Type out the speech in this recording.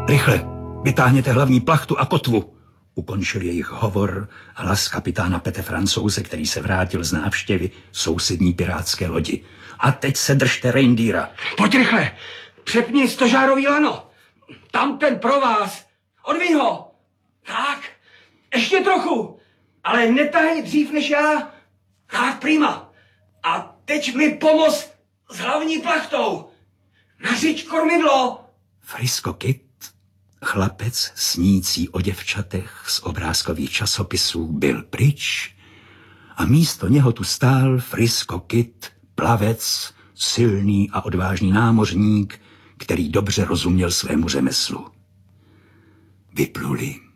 Rychle, vytáhněte hlavní plachtu a kotvu. Ukončil jejich hovor hlas kapitána Pete Francouze, který se vrátil z návštěvy sousední pirátské lodi. A teď se držte reindeera. Pojď rychle, přepni stožárový lano. Tam ten pro vás. Odviň ho. Tak, ještě trochu. Ale netahej dřív než já. Tak, prima. A teď mi pomoz s hlavní plachtou. Nařiď kormidlo. Frisco Kid, chlapec snící o děvčatech z obrázkových časopisů, byl pryč a místo něho tu stál Frisco Kid, plavec, silný a odvážný námořník, který dobře rozuměl svému řemeslu. Vypluli.